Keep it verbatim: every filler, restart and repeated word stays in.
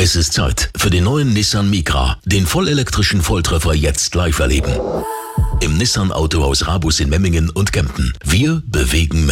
Es ist Zeit für den neuen Nissan Micra, den vollelektrischen Volltreffer jetzt live erleben. Im Nissan Autohaus Rabus in Memmingen und Kempten. Wir bewegen